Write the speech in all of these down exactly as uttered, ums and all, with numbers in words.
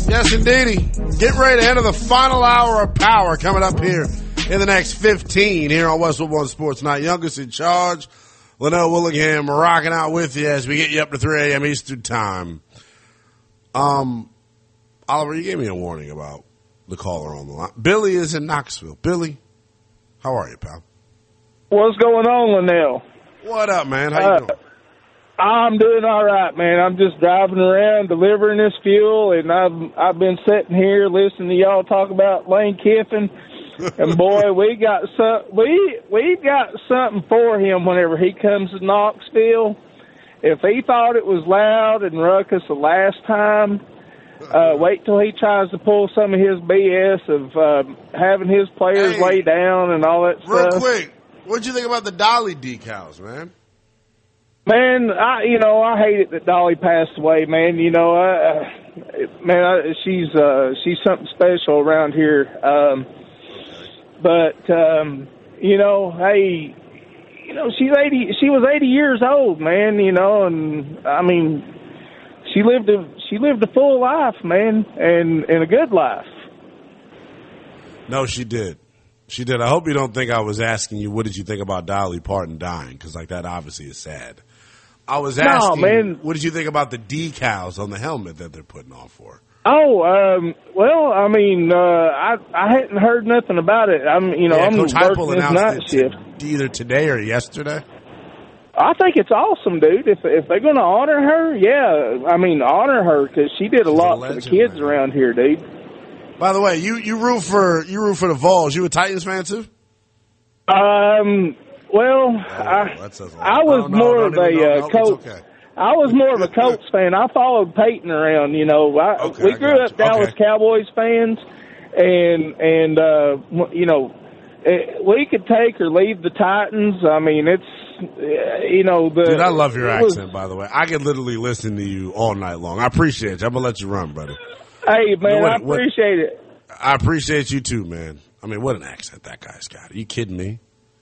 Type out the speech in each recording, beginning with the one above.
Yes, indeedy. Get ready to enter the final hour of power coming up here in the next fifteen here on Westwood One Sports Night. Youngest in charge, Linnell Willingham, rocking out with you as we get you up to three a.m. Eastern Time. Um, Oliver, you gave me a warning about the caller on the line. Billy is in Knoxville. Billy, how are you, pal? What's going on, Linnell? What up, man? How you uh, doing? I'm doing all right, man. I'm just driving around delivering this fuel, and I've I've been sitting here listening to y'all talk about Lane Kiffin, and boy, we got some we we've got something for him whenever he comes to Knoxville. If he thought it was loud and ruckus the last time, uh, wait till he tries to pull some of his B S of uh, having his players Hey, lay down and all that real stuff. Real quick, what'd you think about the Dolly decals, man? Man, I you know I hate it that Dolly passed away. Man, you know, I, man, I, she's uh, she's something special around here. Um, but um, you know, hey, you know, she's eighty. She was eighty years old, man. You know, and I mean, she lived a she lived a full life, man, and and a good life. No, she did. She did. I hope you don't think I was asking you what did you think about Dolly Parton dying, because like that obviously is sad. I was asking, no, man. What did you think about the decals on the helmet that they're putting on for? Oh, um, well, I mean, uh, I I hadn't heard nothing about it. I'm, you know, yeah, I'm Coach working Heupel this night announced it shift. to, either today or yesterday. I think it's awesome, dude. If if they're going to honor her, yeah, I mean, honor her because she did a She's lot a legend, for the kids man. around here, dude. By the way, you, you root for you root for the Vols. You a Titans fan too? Um, well, Oh, I that says a lot. I was Oh, no, more don't of a even- no, uh, no, it's Colts. okay. I was more of a Colts fan. I followed Peyton around. You know, I, Okay, we I grew got up you. Dallas Okay. Cowboys fans, and and uh, you know, eh, we could take or leave the Titans. I mean, it's eh, you know the. Dude, I love your it was- accent, by the way. I could literally listen to you all night long. I appreciate you. I'm going to let you run, brother. Hey man, What- I what- appreciate it. I appreciate you too, man. I mean, what an accent that guy's got. Are you kidding me?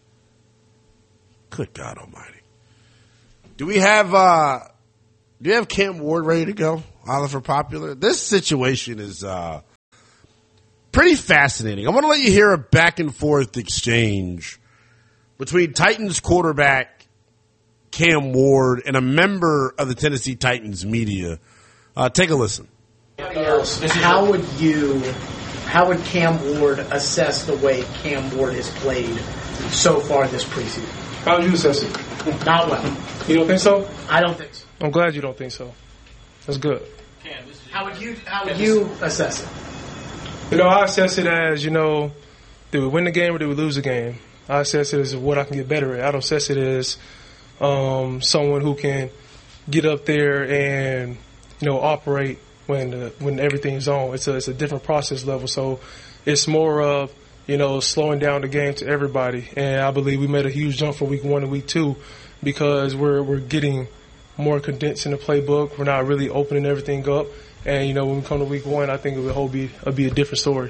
Good God Almighty. Do we have uh do you have Cam Ward ready to go? Oliver Popular? This situation is uh pretty fascinating. I want to let you hear a back and forth exchange between Titans quarterback Cam Ward and a member of the Tennessee Titans media. Uh, take a listen. How would you, how would Cam Ward assess the way Cam Ward has played so far this preseason? How would you assess it? Not well. You don't think so? I don't think so. I'm glad you don't think so. That's good. How would you, how would you assess it? You know, I assess it as, you know, did we win the game or did we lose the game? I assess it as what I can get better at. I don't assess it as um, someone who can get up there and, you know, operate when the, when everything's on. It's a, it's a different process level. So it's more of, you know, slowing down the game to everybody. And I believe we made a huge jump from week one to week two because we're we're getting more condensed in the playbook. We're not really opening everything up. And, you know, when we come to week one, I think it will be, it'll be a different story.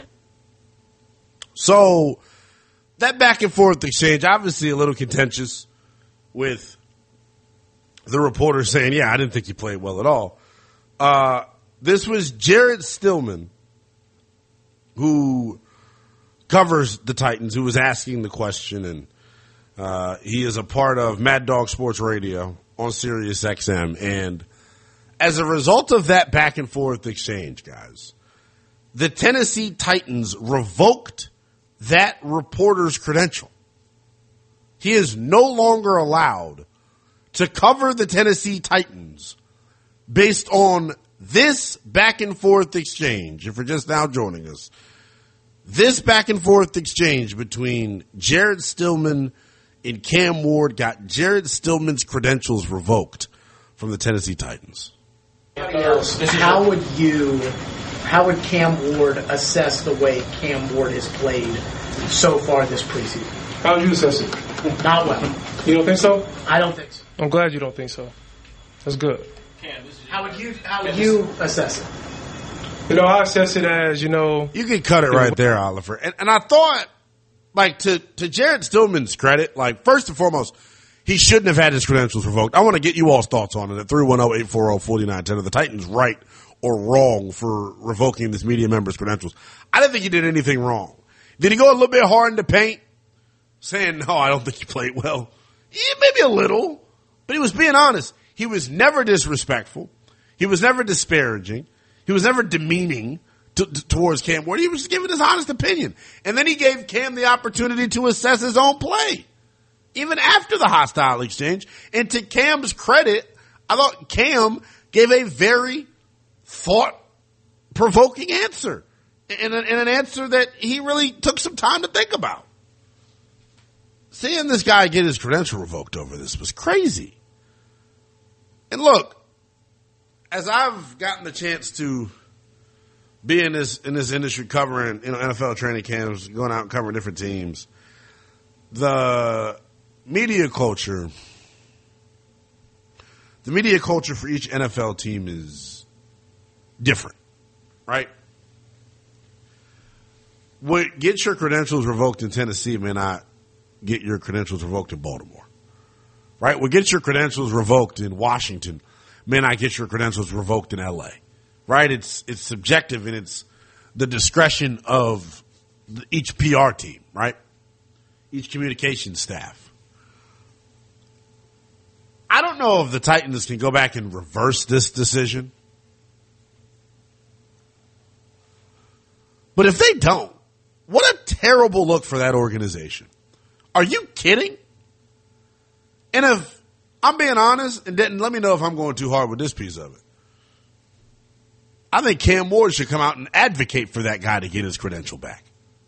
So that back and forth exchange, obviously a little contentious with the reporter saying, yeah, I didn't think you played well at all. Uh, this was Jared Stillman, who covers the Titans, who was asking the question, and uh, he is a part of Mad Dog Sports Radio on Sirius X M. And as a result of that back and forth exchange, guys, the Tennessee Titans revoked that reporter's credential. He is no longer allowed to cover the Tennessee Titans based on this back and forth exchange. If you're just now joining us, this back and forth exchange between Jared Stillman and Cam Ward got Jared Stillman's credentials revoked from the Tennessee Titans. How would you, how would Cam Ward assess the way Cam Ward has played so far this preseason? How would you assess it? Not well. You don't think so? I don't think so. I'm glad you don't think so. That's good. How would you, how would you assess it? You know, I assess it as, you know... You can cut it right there, Oliver. And, and I thought, like, to, to Jared Stillman's credit, like, first and foremost, he shouldn't have had his credentials revoked. I want to get you all's thoughts on it at three one zero, eight four zero, four nine one zero. The Titans write or wrong for revoking this media member's credentials. I didn't think he did anything wrong. Did he go a little bit hard in the paint, saying, no, I don't think he played well? Yeah, maybe a little, but he was being honest. He was never disrespectful. He was never disparaging. He was never demeaning to, to, towards Cam Ward. He was just giving his honest opinion. And then he gave Cam the opportunity to assess his own play, even after the hostile exchange. And to Cam's credit, I thought Cam gave a very thought-provoking answer, and, a, and an answer that he really took some time to think about. Seeing this guy get his credential revoked over this was crazy. And look, as I've gotten the chance to be in this in this industry covering, you know, N F L training camps, going out and covering different teams, the media culture, the media culture for each N F L team is different, right? What gets your credentials revoked in Tennessee may not get your credentials revoked in Baltimore, right? What gets your credentials revoked in Washington may not get your credentials revoked in L A, right? It's it's subjective, and it's the discretion of each P R team, right? Each communication staff. I don't know if the Titans can go back and reverse this decision. But if they don't, what a terrible look for that organization. Are you kidding? And if I'm being honest, and then let me know if I'm going too hard with this piece of it, I think Cam Ward should come out and advocate for that guy to get his credential back.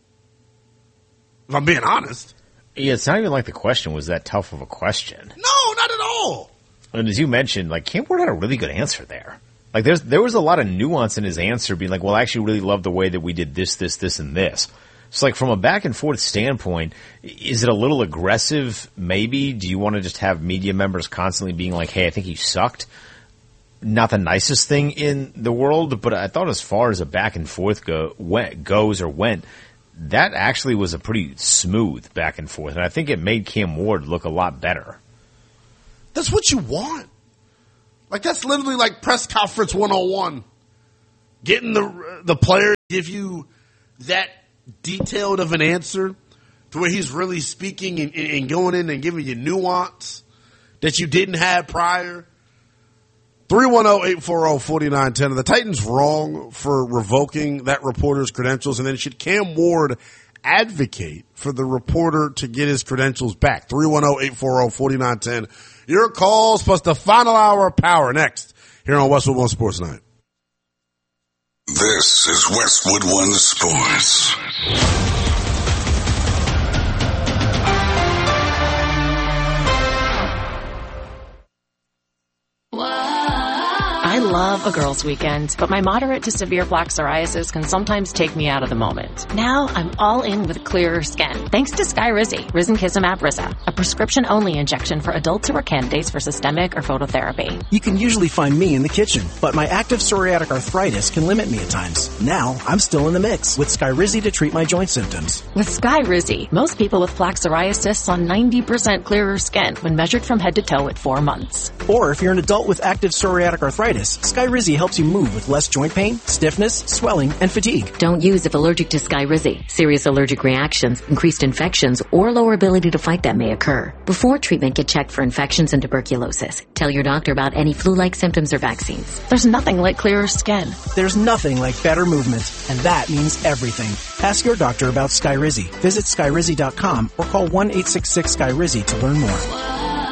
If I'm being honest. Yeah, it's not even like the question was that tough of a question. No, not at all. And as you mentioned, like, Cam Ward had a really good answer there. Like, there's there was a lot of nuance in his answer, being like, well, I actually really love the way that we did this, this, this, and this. So, like, from a back and forth standpoint, is it a little aggressive? Maybe. Do you want to just have media members constantly being like, hey, I think you sucked? Not the nicest thing in the world, but I thought as far as a back and forth go, went, goes or went, that actually was a pretty smooth back and forth. And I think it made Cam Ward look a lot better. That's what you want. Like, that's literally like press conference one oh one. Getting the the player to give you that detailed of an answer to where he's really speaking and, and going in and giving you nuance that you didn't have prior. three one zero, eight four zero, four nine one zero. Are the Titans wrong for revoking that reporter's credentials? And then should Cam Ward advocate for the reporter to get his credentials back? three one zero, eight four zero, four nine one zero. Your calls plus the final hour of power next here on Westwood One Sports Night. This is Westwood One Sports. I love a girls' weekend, but my moderate to severe plaque psoriasis can sometimes take me out of the moment. Now I'm all in with clearer skin, thanks to Skyrizi, Risankizumab Risa, a prescription-only injection for adults who are candidates for systemic or phototherapy. You can usually find me in the kitchen, but my active psoriatic arthritis can limit me at times. Now I'm still in the mix with Skyrizi to treat my joint symptoms. With Skyrizi, most people with plaque psoriasis saw ninety percent clearer skin when measured from head to toe at four months. Or if you're an adult with active psoriatic arthritis, Skyrizi helps you move with less joint pain, stiffness, swelling, and fatigue. Don't use if allergic to Skyrizi. Serious allergic reactions, increased infections, or lower ability to fight them may occur. Before treatment, get checked for infections and tuberculosis. Tell your doctor about any flu-like symptoms or vaccines. There's nothing like clearer skin. There's nothing like better movement, and that means everything. Ask your doctor about Skyrizi. Visit Skyrizi dot com or call one eight six six Skyrizi to learn more.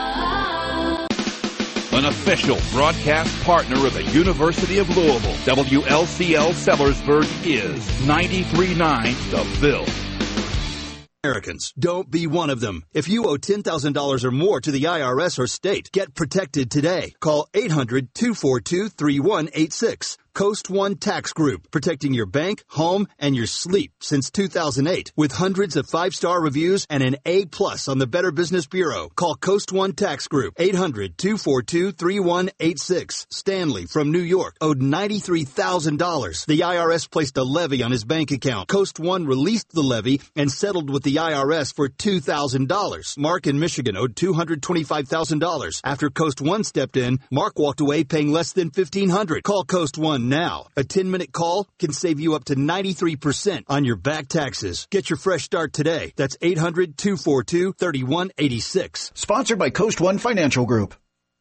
An official broadcast partner of the University of Louisville, W L C L Sellersburg is ninety-three point nine The Ville. Americans, don't be one of them. If you owe ten thousand dollars or more to the I R S or state, get protected today. Call eight hundred, two four two, three one eight six. Coast One Tax Group, protecting your bank, home, and your sleep since two thousand eight. With hundreds of five-star reviews and an A plus on the Better Business Bureau. Call Coast One Tax Group, eight hundred, two four two, three one eight six. Stanley from New York owed ninety-three thousand dollars. The I R S placed a levy on his bank account. Coast One released the levy and settled with the I R S for two thousand dollars. Mark in Michigan owed two hundred twenty-five thousand dollars. After Coast One stepped in, Mark walked away paying less than fifteen hundred dollars. Call Coast One one now. A ten-minute call can save you up to ninety-three percent on your back taxes. Get your fresh start today. That's eight hundred, two four two, three one eight six. Sponsored by Coast One Financial Group.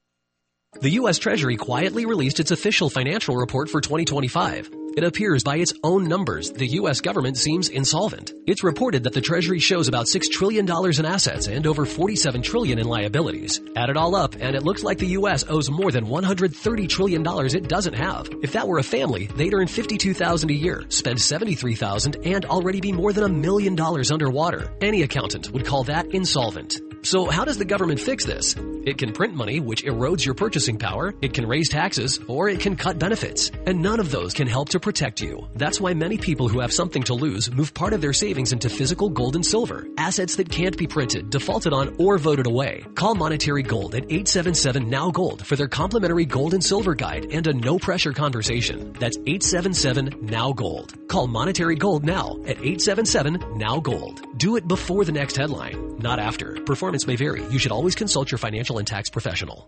The U S Treasury quietly released its official financial report for twenty twenty-five. It appears by its own numbers, the U S government seems insolvent. It's reported that the Treasury shows about six trillion dollars in assets and over forty-seven trillion dollars in liabilities. Add it all up, and it looks like the U S owes more than one hundred thirty trillion dollars it doesn't have. If that were a family, they'd earn fifty-two thousand dollars a year, spend seventy-three thousand dollars, and already be more than a million dollars underwater. Any accountant would call that insolvent. So how does the government fix this? It can print money, which erodes your purchasing power, it can raise taxes, or it can cut benefits. And none of those can help to protect you. That's why many people who have something to lose move part of their savings into physical gold and silver, assets that can't be printed, defaulted on, or voted away. Call Monetary Gold at eight seven seven, N O W Gold for their complimentary gold and silver guide and a no-pressure conversation. That's eight seven seven, N O W Gold. Call Monetary Gold now at eight seven seven, N O W Gold. Do it before the next headline, not after. Performance may vary. You should always consult your financial and tax professional.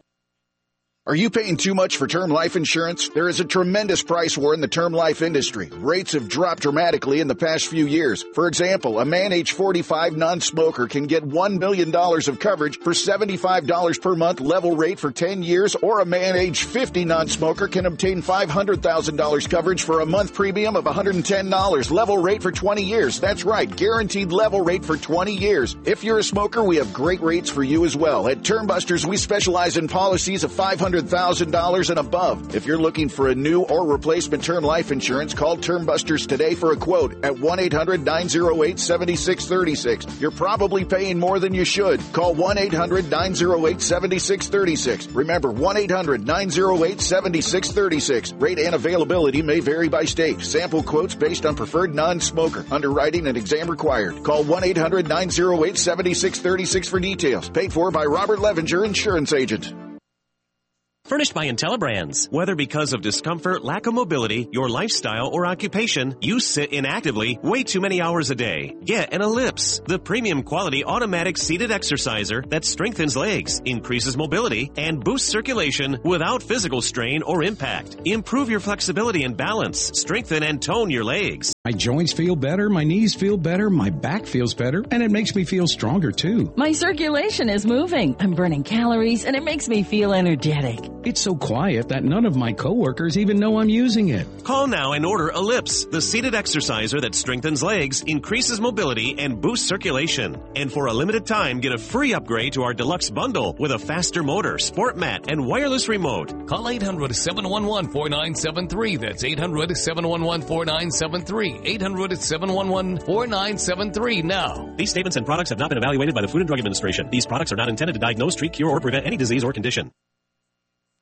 Are you paying too much for term life insurance? There is a tremendous price war in the term life industry. Rates have dropped dramatically in the past few years. For example, a man age forty-five non-smoker can get one million dollars of coverage for seventy-five dollars per month level rate for ten years, or a man age fifty non-smoker can obtain five hundred thousand dollars coverage for a month premium of one hundred ten dollars level rate for twenty years. That's right, guaranteed level rate for twenty years. If you're a smoker, we have great rates for you as well. At Term Busters, we specialize in policies of five hundred thousand dollars and above. If you're looking for a new or replacement term life insurance, call Term Busters today for a quote at one eight hundred, nine oh eight, seven six three six. You're probably paying more than you should. Call one eight hundred, nine oh eight, seven six three six. Remember, one eight hundred, nine oh eight, seven six three six. Rate and availability may vary by state. Sample quotes based on preferred non-smoker. Underwriting and exam required. Call one eight hundred, nine oh eight, seven six three six for details. Paid for by Robert Levinger, insurance agent. Furnished by IntelliBrands. Whether because of discomfort, lack of mobility, your lifestyle, or occupation, you sit inactively way too many hours a day. Get an Ellipse, the premium quality automatic seated exerciser that strengthens legs, increases mobility, and boosts circulation without physical strain or impact. Improve your flexibility and balance. Strengthen and tone your legs. My joints feel better, my knees feel better, my back feels better, and it makes me feel stronger too. My circulation is moving. I'm burning calories, and it makes me feel energetic. It's so quiet that none of my coworkers even know I'm using it. Call now and order Ellipse, the seated exerciser that strengthens legs, increases mobility, and boosts circulation. And for a limited time, get a free upgrade to our deluxe bundle with a faster motor, sport mat, and wireless remote. Call eight hundred, seven one one, four nine seven three. That's eight hundred, seven one one, four nine seven three. eight hundred, seven one one, four nine seven three now. These statements and products have not been evaluated by the Food and Drug Administration. These products are not intended to diagnose, treat, cure, or prevent any disease or condition.